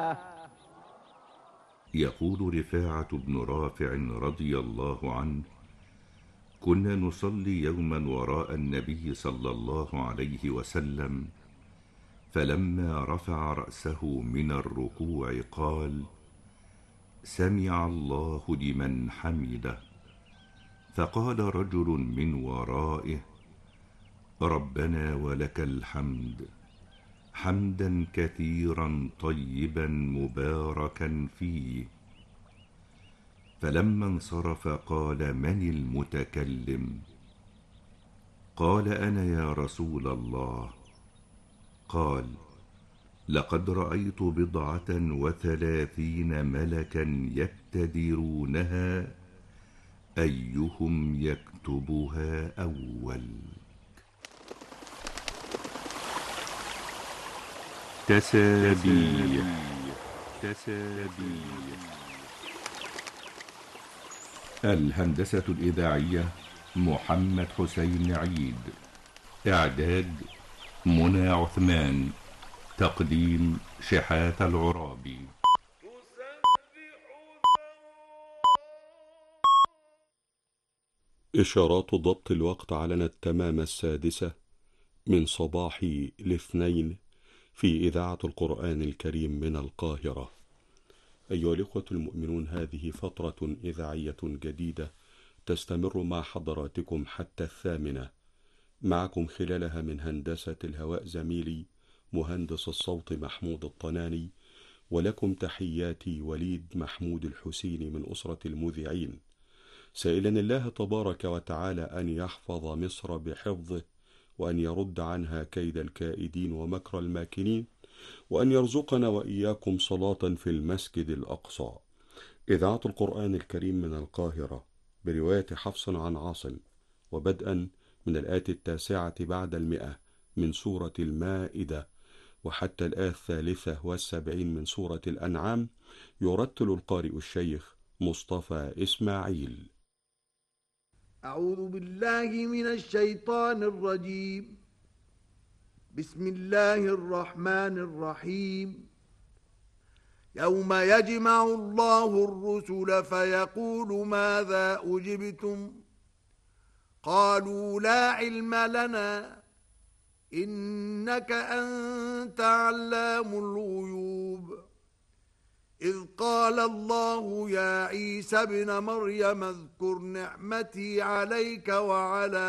يقول رفاعة بن رافع رضي الله عنه: كنا نصلي يوما وراء النبي صلى الله عليه وسلم، فلما رفع رأسه من الركوع قال: سمع الله لمن حمده. فقال رجل من ورائه: ربنا ولك الحمد، حمدا كثيرا طيبا مباركا فيه. فلما انصرف قال: من المتكلم؟ قال: أنا يا رسول الله. قال: لقد رأيت 37 ملكا يكتدرونها أيهم يكتبها أول. تسابيح. الهندسة الإذاعية محمد حسين عيد. إعداد منى عثمان. تقديم شحات العرابي. إشارات ضبط الوقت علنت تمام 6 من صباح الاثنين في إذاعة القرآن الكريم من القاهرة. أيها الإخوة المؤمنون، هذه فترة إذاعية جديدة تستمر مع حضراتكم حتى 8. معكم خلالها من هندسة الهواء زميلي مهندس الصوت محمود الطناني، ولكم تحياتي وليد محمود الحسيني من أسرة المذيعين، سائلا الله تبارك وتعالى أن يحفظ مصر بحفظه، وأن يرد عنها كيد الكائدين ومكر الماكرين، وأن يرزقنا وإياكم صلاة في المسجد الأقصى. إذاعة القرآن الكريم من القاهرة برواية حفص عن عاصم، وبدءا من الآية 9 بعد 100 من سورة المائدة وحتى الآية 73 من سورة الأنعام، يرتل القارئ الشيخ مصطفى إسماعيل. أعوذ بالله من الشيطان الرجيم. بسم الله الرحمن الرحيم. يوم يجمع الله الرسل فيقول ماذا أجبتم؟ قالوا لا علم لنا إنك أنت علام الغيوب. إذ قال الله يا عيسى ابن مريم اذكر نعمتي عليك وعلى